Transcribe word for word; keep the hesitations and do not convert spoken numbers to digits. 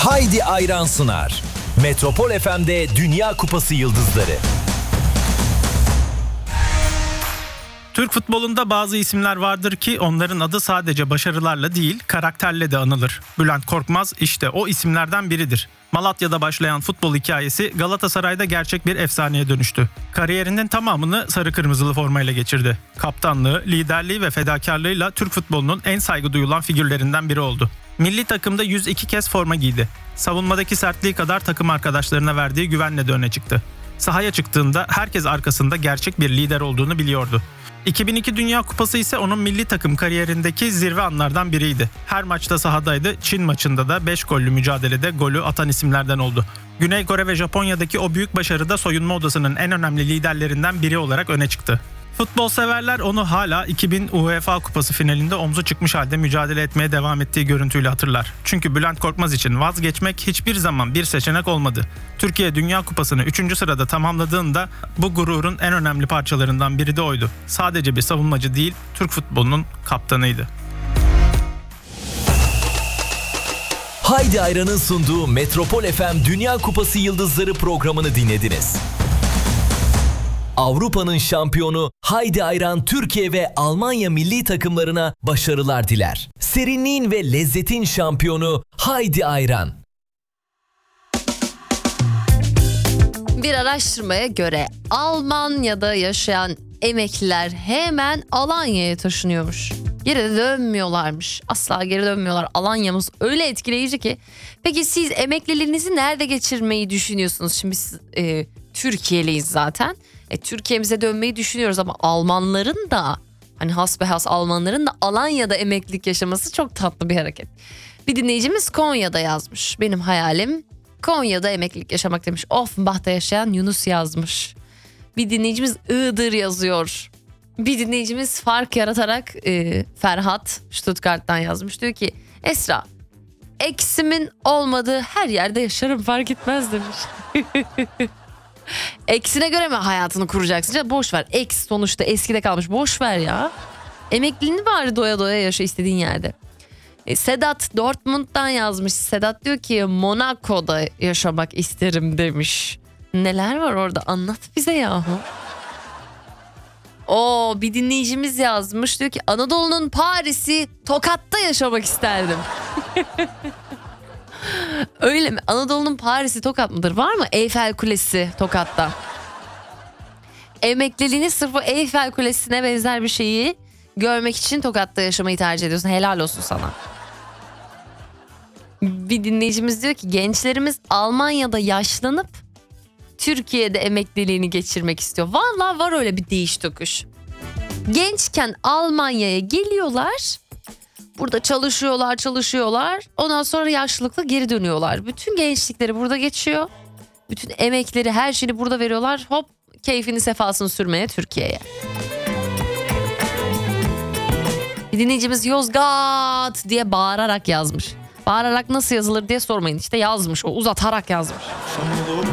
Haydi Ayran sunar. Metropol F M'de Dünya Kupası Yıldızları. Türk futbolunda bazı isimler vardır ki onların adı sadece başarılarla değil, karakterle de anılır. Bülent Korkmaz işte o isimlerden biridir. Malatya'da başlayan futbol hikayesi Galatasaray'da gerçek bir efsaneye dönüştü. Kariyerinin tamamını sarı kırmızılı formayla geçirdi. Kaptanlığı, liderliği ve fedakarlığıyla Türk futbolunun en saygı duyulan figürlerinden biri oldu. Milli takımda yüz iki kez forma giydi. Savunmadaki sertliği kadar takım arkadaşlarına verdiği güvenle de öne çıktı. Sahaya çıktığında herkes arkasında gerçek bir lider olduğunu biliyordu. iki bin iki Dünya Kupası ise onun milli takım kariyerindeki zirve anlardan biriydi. Her maçta sahadaydı. Çin maçında da beş gollü mücadelede golü atan isimlerden oldu. Güney Kore ve Japonya'daki o büyük başarıda soyunma odasının en önemli liderlerinden biri olarak öne çıktı. Futbol severler onu hala iki bin UEFA Kupası finalinde omzu çıkmış halde mücadele etmeye devam ettiği görüntüyle hatırlar. Çünkü Bülent Korkmaz için vazgeçmek hiçbir zaman bir seçenek olmadı. Türkiye Dünya Kupası'nı üçüncü sırada tamamladığında bu gururun en önemli parçalarından biri de oydu. Sadece bir savunmacı değil, Türk futbolunun kaptanıydı. Haydi Ayran'ın sunduğu Metropol F M Dünya Kupası Yıldızları programını dinlediniz. Avrupa'nın şampiyonu Haydi Ayran Türkiye ve Almanya milli takımlarına başarılar diler. Serinliğin ve lezzetin şampiyonu Haydi Ayran. Bir araştırmaya göre Almanya'da yaşayan emekliler hemen Alanya'ya taşınıyormuş. Geri dönmüyorlarmış. Asla geri dönmüyorlar. Alanya'mız öyle etkileyici ki. Peki siz emekliliğinizi nerede geçirmeyi düşünüyorsunuz? Şimdi biz e, Türkiye'liyiz zaten. E, Türkiye'mize dönmeyi düşünüyoruz ama Almanların da hani hasbehas Almanların da Alanya'da emeklilik yaşaması çok tatlı bir hareket. Bir dinleyicimiz Konya'da yazmış. Benim hayalim Konya'da emeklilik yaşamak demiş. Offenbach'ta yaşayan Yunus yazmış. Bir dinleyicimiz Iğdır yazıyor. Bir dinleyicimiz fark yaratarak e, Ferhat Stuttgart'tan yazmış. Diyor ki Esra, eksimin olmadığı her yerde yaşarım fark etmez demiş. Eksine göre mi hayatını kuracaksın? Ya boş ver. Eks sonuçta eskide kalmış. Boş ver ya. Emekliliğini bari doya doya yaşa istediğin yerde. E, Sedat Dortmund'dan yazmış. Sedat diyor ki Monaco'da yaşamak isterim demiş. Neler var orada? Anlat bize yahu. Oo, bir dinleyicimiz yazmış. Diyor ki Anadolu'nun Paris'i Tokat'ta yaşamak isterdim. Öyle mi? Anadolu'nun Paris'i Tokat mıdır? Var mı Eyfel Kulesi Tokat'ta? Emekliliğini sırf o Eyfel Kulesi'ne benzer bir şeyi görmek için Tokat'ta yaşamayı tercih ediyorsun. Helal olsun sana. Bir dinleyicimiz diyor ki gençlerimiz Almanya'da yaşlanıp Türkiye'de emekliliğini geçirmek istiyor. Vallahi var öyle bir değiş tokuş. Gençken Almanya'ya geliyorlar. Burada çalışıyorlar, çalışıyorlar. Ondan sonra yaşlılıkta geri dönüyorlar. Bütün gençlikleri burada geçiyor. Bütün emekleri, her şeyini burada veriyorlar. Hop, keyfini, sefasını sürmeye Türkiye'ye. Bir dinleyicimiz Yozgat diye bağırarak yazmış. Bağırarak nasıl yazılır diye sormayın. İşte yazmış, o uzatarak yazmış.